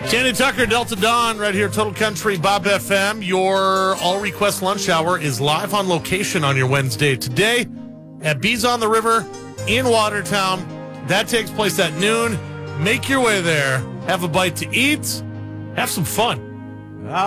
Shannon Tucker, Delta Dawn, right here, Total Country, Bob FM. Your all-request lunch hour is live on location on your Wednesday today at Bees on the River in Watertown. That takes place at noon. Make your way there. Have a bite to eat. Have some fun.